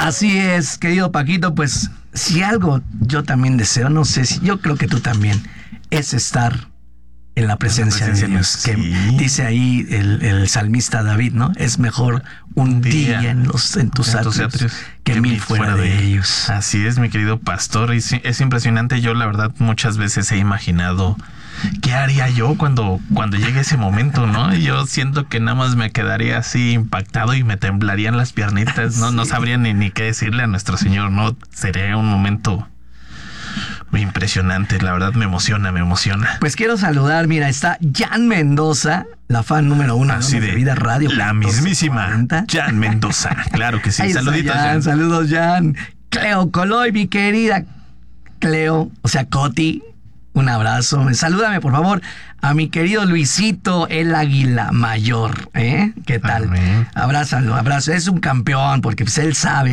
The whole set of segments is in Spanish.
Así es, querido Paquito, pues si algo yo también deseo, no sé si yo creo que tú también, es estar en la presencia de Dios, sí. que dice ahí el salmista David, ¿no? Es mejor un día en tus atrios que mil fuera de ellos. Así es, mi querido pastor, y es impresionante. Yo la verdad muchas veces he imaginado qué haría yo cuando llegue ese momento, ¿no? Yo siento que nada más me quedaría así impactado y me temblarían las piernitas, ¿no? Sí. No sabría ni qué decirle a nuestro Señor, ¿no? Sería un momento muy impresionante, la verdad me emociona. Pues quiero saludar, mira, está Jan Mendoza, la fan número 1 así de Vida Radio. La mismísima Jan Mendoza, claro que sí. Saluditos, Jan. Saludos, Jan. Cleo Coloy, mi querida Cleo, o sea, Coti, un abrazo. Salúdame, por favor, a mi querido Luisito, el Águila Mayor, ¿eh? ¿Qué tal? Amén. Abrázalo, abrazo. Es un campeón, porque pues él sabe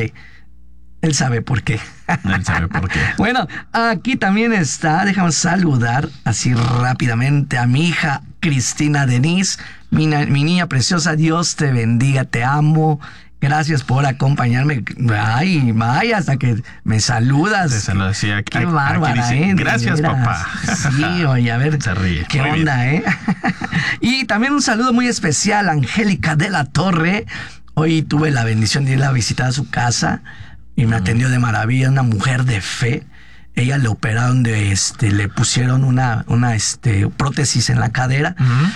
por qué. Él sabe por qué. Bueno, aquí también está, déjame saludar así rápidamente a mi hija Cristina Denise, mi niña preciosa, Dios te bendiga, te amo. Gracias por acompañarme. Ay, hasta que me saludas. Te saludas, sí, qué bárbara, dice, gracias, papá. Sí, oye, a ver. Se ríe. ¿Qué muy onda, bien. Y también un saludo muy especial a Angélica de la Torre. Hoy tuve la bendición de ir a visitar a su casa y me atendió de maravilla, una mujer de fe. Ella le operaron le pusieron una prótesis en la cadera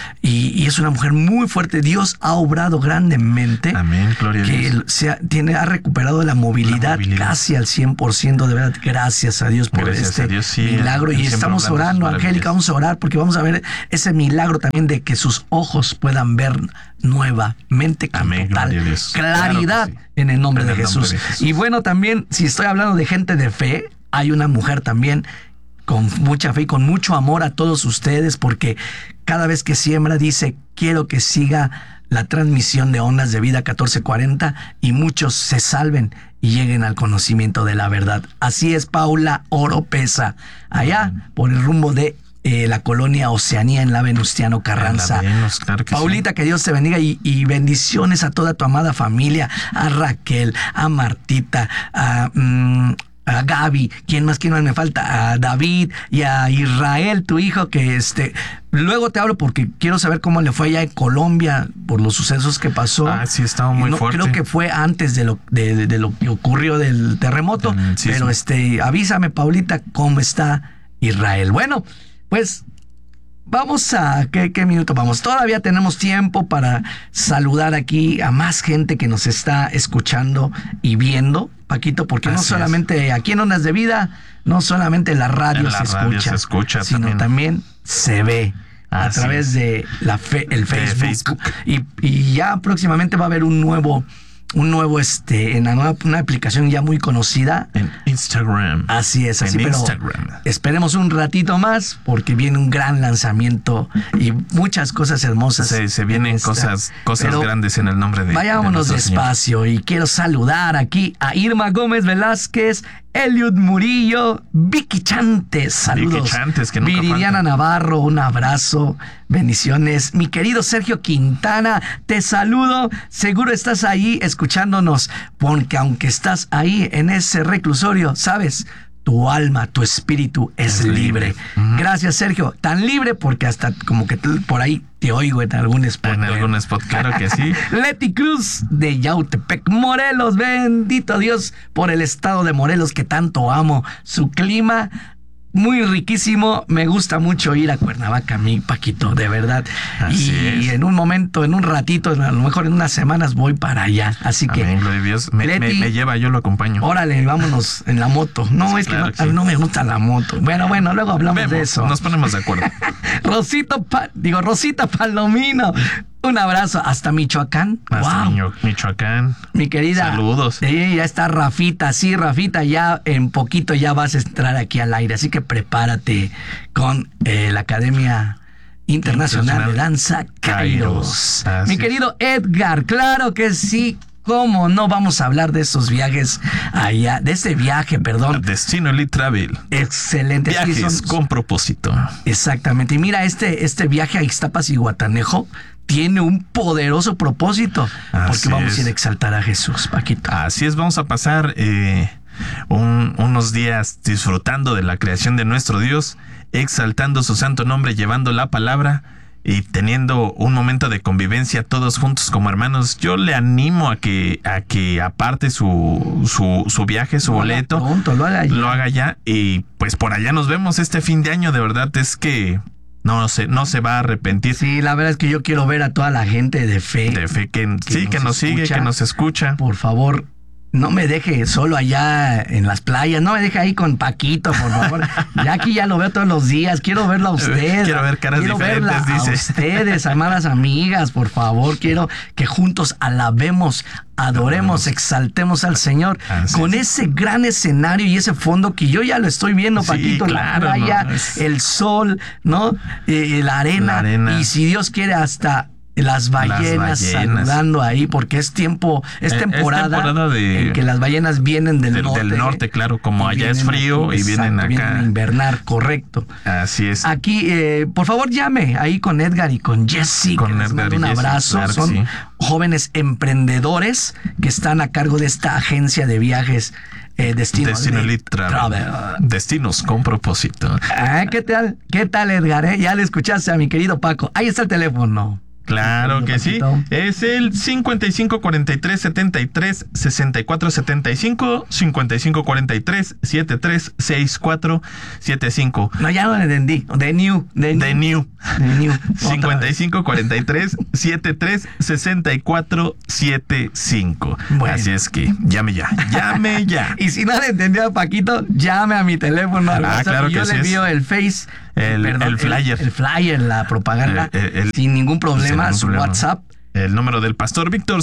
y es una mujer muy fuerte. Dios ha obrado grandemente. Amén, gloria a Dios. Ha recuperado la movilidad casi al 100%, de verdad. Gracias a Dios por milagro. Y estamos orando, Angélica, vamos a orar porque vamos a ver ese milagro también de que sus ojos puedan ver nuevamente con total claridad, claro, en el nombre de Jesús. Y bueno, también, si estoy hablando de gente de fe, hay una mujer también con mucha fe y con mucho amor a todos ustedes, porque cada vez que siembra dice, quiero que siga la transmisión de Ondas de Vida 1440 y muchos se salven y lleguen al conocimiento de la verdad. Así es, Paula Oropesa, allá por el rumbo de la colonia Oceanía en la Venustiano Carranza. Claro que Paulita, sí. que Dios te bendiga y bendiciones a toda tu amada familia, a Raquel, a Martita, a Gaby, ¿quién más me falta? A David y a Israel, tu hijo, que luego te hablo porque quiero saber cómo le fue allá en Colombia por los sucesos que pasó. Sí, estaba muy fuerte. Creo que fue antes de lo que ocurrió del terremoto, pero avísame, Paulita, cómo está Israel. Bueno, pues vamos a... ¿Qué minuto vamos? Todavía tenemos tiempo para saludar aquí a más gente que nos está escuchando y viendo, Paquito, porque no solamente aquí en Ondas de Vida, no solamente la radio se escucha, sino también se ve a través de el Facebook. Y ya próximamente va a haber una aplicación ya muy conocida en Instagram. Así es, así, en pero Instagram. Esperemos un ratito más porque viene un gran lanzamiento y muchas cosas hermosas. Se vienen cosas grandes en el nombre de vayámonos despacio Señor. Y quiero saludar aquí a Irma Gómez Velázquez, Eliud Murillo, Vicky Chantes, saludos. Vicky Chantes, que nunca Viridiana falta. Navarro, un abrazo, bendiciones. Mi querido Sergio Quintana, te saludo. Seguro estás ahí escuchándonos, porque aunque estás ahí en ese reclusorio, sabes, tu alma, tu espíritu es libre. Gracias, Sergio. Tan libre porque hasta como que por ahí te oigo en algún spot. En algún spot, claro que sí. Leti Cruz de Yautepec, Morelos. Bendito Dios por el estado de Morelos que tanto amo. Su clima muy riquísimo. Me gusta mucho ir a Cuernavaca, mi Paquito, de verdad. Y en un momento, en un ratito, a lo mejor en unas semanas voy para allá. Así que... Amén, gloria a Dios. Leti, me lleva, yo lo acompaño. Órale, vámonos en la moto. No, es claro que no me gusta la moto. Bueno, luego hablamos de eso. Nos ponemos de acuerdo. Rosita Palomino. Un abrazo hasta Michoacán. Hasta Michoacán. Mi querida. Saludos. Ya está Rafita. Sí, Rafita, ya en poquito ya vas a entrar aquí al aire. Así que prepárate con la Academia Internacional de Danza Kairos. Mi querido Edgar, claro que sí. ¿Cómo no vamos a hablar de esos viajes allá? De ese viaje, perdón. Destino Elite Travel. Excelente. Viajes con propósito. Exactamente. Y mira, este viaje a Ixtapas y Guatanejo tiene un poderoso propósito. Porque vamos a ir a exaltar a Jesús, Paquito. Así es, vamos a pasar unos días disfrutando de la creación de nuestro Dios, exaltando su santo nombre, llevando la palabra y teniendo un momento de convivencia todos juntos como hermanos. Yo le animo a que aparte su viaje, su boleto, lo haga ya. Y pues por allá nos vemos este fin de año. De verdad es que no se va a arrepentir. Sí, la verdad es que yo quiero ver a toda la gente de fe. Que nos sigue, que nos escucha. Por favor, no me deje solo allá en las playas, no me deje ahí con Paquito, por favor. Ya aquí ya lo veo todos los días, quiero verlo a usted. Quiero ver caras diferentes, dice. A ustedes, amadas amigas, por favor, quiero que juntos alabemos, adoremos, exaltemos al Señor con ese gran escenario y ese fondo que yo ya lo estoy viendo, Paquito, claro, la playa, el sol, ¿no? La arena, y si Dios quiere hasta las ballenas saludando ahí, porque es temporada de, en que las ballenas vienen del norte, claro, como allá es frío y vienen acá. Vienen a invernar, correcto. Así es. Aquí, por favor, llame ahí con Edgar y con Jessy. Con les mando un abrazo. Claro, son jóvenes emprendedores que están a cargo de esta agencia de viajes. Destino Elite Travel. Destinos con propósito. ¿Qué tal, Edgar? Ya le escuchaste a mi querido Paco. Ahí está el teléfono. Claro que sí. Es el 5543-73-6475, 5543-736475. No, ya no le entendí. The New. 5543-73-6475. Bueno. Así es que llame ya. Y si no le entendió a Paquito, llame a mi teléfono. Claro que yo le envío el Face. El flyer. El flyer, la propaganda. Sin ningún problema. Su WhatsApp. El número del Pastor Víctor,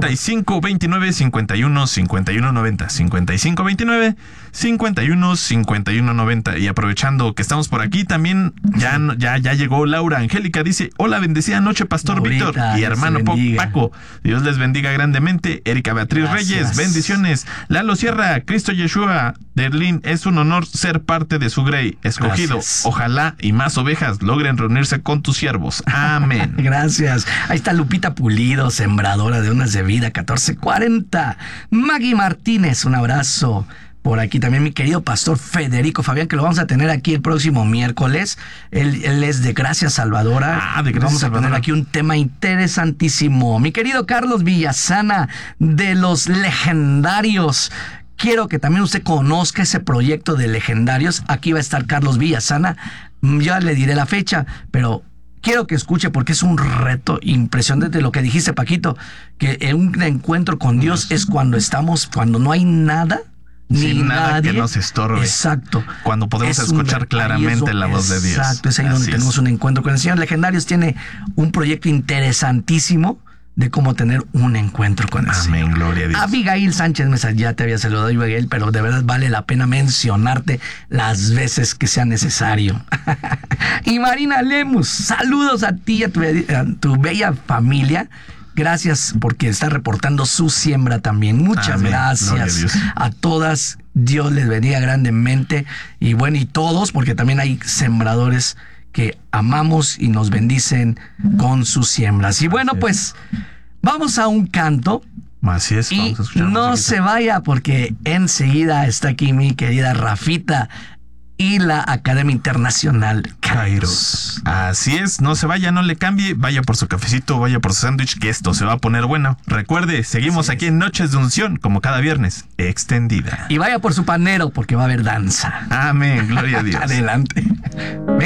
5529-51-5190. 5529-51-5190. Y aprovechando que estamos por aquí, también ya llegó Laura Angélica. Dice: hola, bendecida noche, Pastor Víctor y hermano Paco. Dios les bendiga grandemente. Erika Beatriz Reyes, bendiciones. Lalo Sierra, Cristo Yeshua, Derlín, es un honor ser parte de su grey escogido. Gracias. Ojalá y más ovejas logren reunirse con tus siervos. Amén. Gracias. Ahí está Lupita Pulido, sembradora de Unas de Vida 1440. Maggie Martínez, un abrazo. Por aquí también mi querido pastor Federico Fabián, que lo vamos a tener aquí el próximo miércoles. Él es de Gracia Salvadora. Vamos a tener aquí un tema interesantísimo. Mi querido Carlos Villasana, de Los Legendarios. Quiero que también usted conozca ese proyecto de Legendarios. Aquí va a estar Carlos Villasana. Ya le diré la fecha, pero quiero que escuche porque es un reto impresionante lo que dijiste, Paquito, que un encuentro con Dios es cuando no hay nada, sin nada que nos estorbe. Exacto. Cuando podemos escuchar claramente la voz de Dios. Exacto, es ahí donde tenemos un encuentro con el Señor. Legendarios tiene un proyecto interesantísimo de cómo tener un encuentro con el Señor. Amén, gloria a Dios. Abigail Sánchez Mesa, ya te había saludado, Abigail, pero de verdad vale la pena mencionarte las veces que sea necesario. Y Marina Lemus, saludos a ti y a tu bella familia. Gracias porque está reportando su siembra también. Muchas gracias a todas. Dios les bendiga grandemente. Y bueno, y todos, porque también hay sembradores que amamos y nos bendicen con sus siembras. Y bueno, pues vamos a un canto. Así es, y no se vaya porque enseguida está aquí mi querida Rafita y la Academia Internacional Kairos. Así es, no se vaya, no le cambie, vaya por su cafecito, vaya por su sándwich, que esto se va a poner bueno. Recuerde, seguimos aquí en Noches de Unción, como cada viernes, extendida. Y vaya por su panero, porque va a haber danza. Amén, gloria a Dios. Adelante.